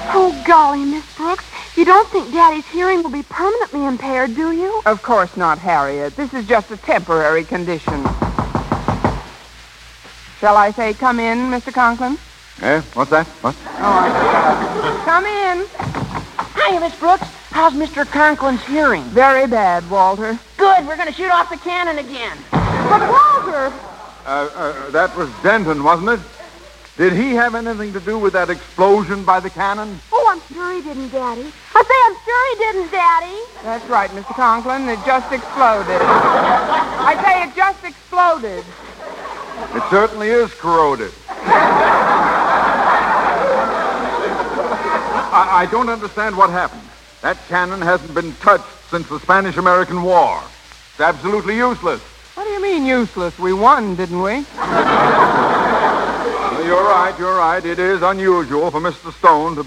Oh, golly, Miss Brooks. You don't think Daddy's hearing will be permanently impaired, do you? Of course not, Harriet. This is just a temporary condition. Shall I say come in, Mr. Conklin? Eh? What's that? What? Come in. Hiya, Miss Brooks. How's Mr. Conklin's hearing? Very bad, Walter. Good. We're going to shoot off the cannon again. But, Walter... That was Denton, wasn't it? Did he have anything to do with that explosion by the cannon? Oh, I'm sure he didn't, Daddy. I say I'm sure he didn't, Daddy. That's right, Mr. Conklin. It just exploded. I say it just exploded. It certainly is corroded. I don't understand what happened. That cannon hasn't been touched since the Spanish-American War. It's absolutely useless. What do you mean useless? We won, didn't we? You're right. It is unusual for Mr. Stone to be